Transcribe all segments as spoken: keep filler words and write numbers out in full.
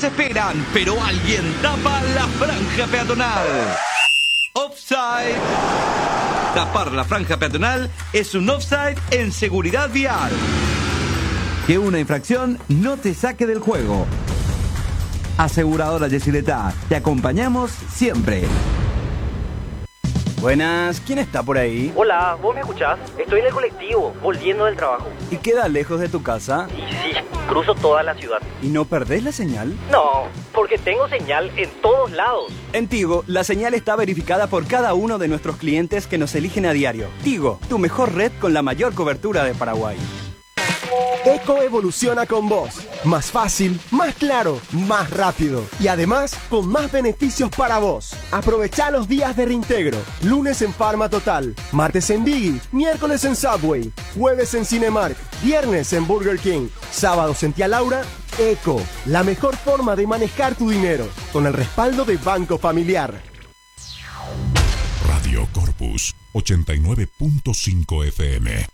desesperan, pero alguien tapa la franja peatonal. Offside. Tapar la franja peatonal es un offside en seguridad vial. Que una infracción no te saque del juego. Aseguradora Yesileta, te acompañamos siempre. Buenas, ¿quién está por ahí? Hola, ¿vos me escuchás? Estoy en el colectivo, volviendo del trabajo. ¿Y queda lejos de tu casa? Y sí, cruzo toda la ciudad. ¿Y no perdés la señal? No, porque tengo señal en todos lados. En Tigo, la señal está verificada por cada uno de nuestros clientes que nos eligen a diario. Tigo, tu mejor red con la mayor cobertura de Paraguay. Eco evoluciona con vos. Más fácil, más claro, más rápido. Y además, con más beneficios para vos. Aprovechá los días de reintegro. Lunes en Farma Total. Martes en Biggie. Miércoles en Subway. Jueves en Cinemark. Viernes en Burger King. Sábados en Tía Laura. Eco, la mejor forma de manejar tu dinero. Con el respaldo de Banco Familiar. Radio Corpus ochenta y nueve punto cinco F M.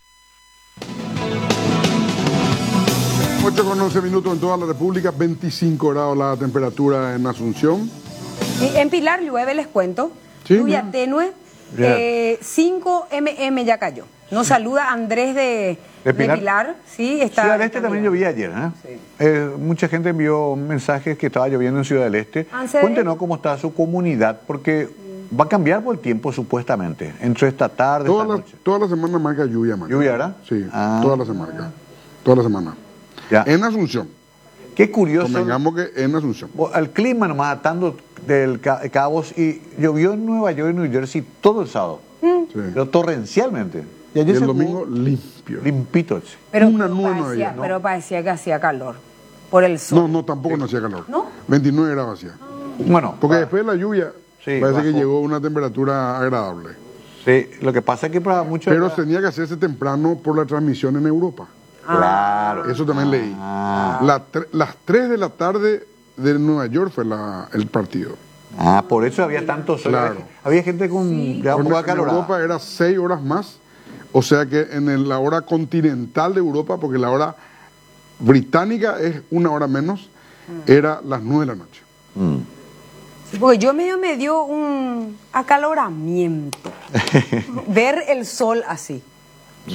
ocho con once minutos en toda la República, veinticinco grados la temperatura en Asunción. Y en Pilar llueve, les cuento. Sí, Lluvia mira. tenue, eh, cinco milímetros ya cayó. Nos saluda Andrés de, ¿De de Pilar? Pilar. Sí, está. Ciudad del Este también llovía ayer, ¿eh? Sí. Eh, mucha gente envió mensajes que estaba lloviendo en Ciudad del Este. ¿En serio? Cuéntenos cómo está su comunidad, porque va a cambiar por el tiempo supuestamente, entre esta tarde y Toda esta la, noche. toda la semana marca lluvia, marca. ¿Lluvia, verdad? Sí, Ah. toda la semana. Toda la semana. Ya. En Asunción. Qué curioso. Convengamos que en Asunción. El clima nomás atando del Ca- Cabos, y llovió en Nueva York y New Jersey todo el sábado, Sí. pero torrencialmente. Y Y ayer el se domingo jugó limpio. limpito. sí. Pero, una pero nube no parecía, había, ¿no? pero parecía que hacía calor. Por el sol. No, no, tampoco no hacía calor. ¿No? veintinueve grados hacía. Bueno, Porque pa- después de la lluvia, Sí, parece que bajó. llegó a una temperatura agradable. sí, lo que pasa es que para muchos... Pero tenía que hacerse temprano por la transmisión en Europa. Claro. Eso también leí. Ah. La tre- las tres de la tarde de Nueva York fue la, el partido. Ah, por eso había tanto sol. Claro. Había gente con ya un Porque poco en acalorada. Europa era seis horas más. O sea que en el- la hora continental de Europa, porque la hora británica es una hora menos, era las nueve de la noche. Sí, porque yo medio me dio un acaloramiento. Ver el sol así. Sí.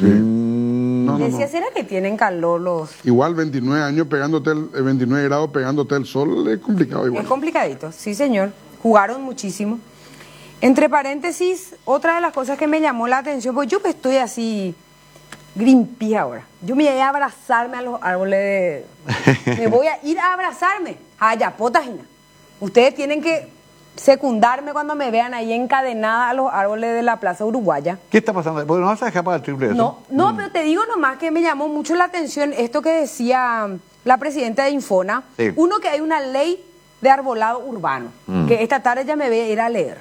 No, no, Decía, no. ¿será que tienen calor los...? Igual veintinueve años pegándote el, eh, veintinueve grados pegándote el sol es complicado igual. Es complicadito, sí señor. Jugaron muchísimo. Entre paréntesis, otra de las cosas que me llamó la atención, pues yo que estoy así, Greenpeace ahora. Yo me voy a abrazarme a los árboles de... Me voy a ir a abrazarme. Allá, potajina. Ustedes tienen que secundarme cuando me vean ahí encadenada a los árboles de la Plaza Uruguaya. ¿Qué está pasando? Porque no vas a dejar para el triple eso. No, no, pero te digo nomás que me llamó mucho la atención esto que decía la presidenta de Infona. Sí. Uno, que hay una ley de arbolado urbano, que esta tarde ya me voy a ir a leer.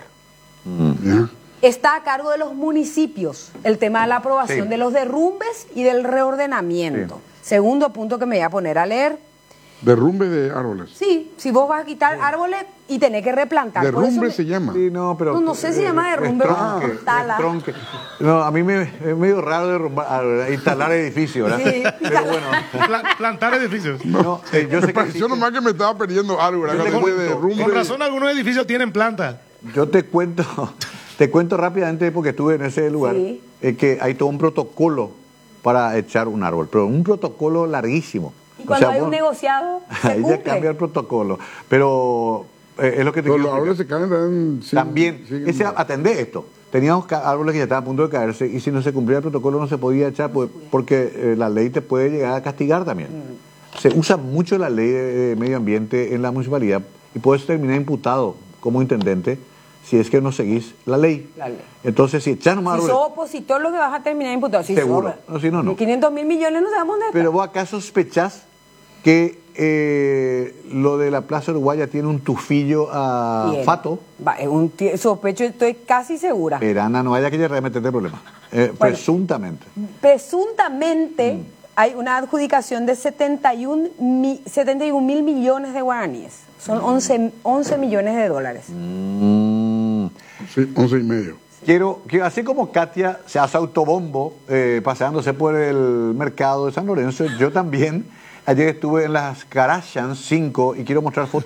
¿Ya? Está a cargo de los municipios el tema de la aprobación Sí. de los derrumbes y del reordenamiento. Segundo punto que me voy a poner a leer. Derrumbe de árboles. Sí, si vos vas a quitar árboles y tenés que replantar. Por eso Derrumbe me- se llama. Sí, no, pero... No, no sé si se llama es derrumbe o tronque, tala. es tronque. No, a mí me es medio raro derrumbar, a- instalar edificios, ¿verdad? Sí, Pero bueno, Pla- plantar edificios. no, eh, yo Me sé que pareció existe- nomás que me estaba perdiendo algo, ¿verdad? Yo te Cuando fue cuento, derrumbe. Con razón algunos edificios tienen planta. Yo te cuento, te cuento rápidamente porque estuve en ese lugar, Sí. eh, que hay todo un protocolo para echar un árbol, pero un protocolo larguísimo. Y O cuando sea, hay vos- un negociado, se ahí ya cumple. cambia el protocolo, pero eh, es lo que te Pero quiero los árboles se explicar. caen también. sí, También, siguen- ese, atendé esto. Teníamos ca- árboles que ya estaban a punto de caerse y si no se cumplía el protocolo no se podía echar pues, porque eh, la ley te puede llegar a castigar también. Mm. Se usa mucho la ley de medio ambiente en la municipalidad y puedes terminar imputado como intendente si es que no seguís la ley. La ley. Entonces, si echas más Si árboles... sos opositor, lo que vas a terminar imputado. Si Seguro. sos, No, si no, no. De quinientos mil millones no sabemos dónde está. Pero vos acá sospechás que eh, lo de la Plaza Uruguaya tiene un tufillo a Bien. Fato. Va, es un tie- sospecho, estoy casi segura. Verana, no vaya que llegue a meterte problema. Eh, Bueno. Presuntamente. Presuntamente hay una adjudicación de setenta y un mi- setenta y un mil millones de guaraníes. Son once, once millones de dólares. Mm. Sí, once y medio. Quiero, que así como Katia se hace autobombo eh, paseándose por el mercado de San Lorenzo, yo también ayer estuve en las Kardashian cinco y quiero mostrar fotos.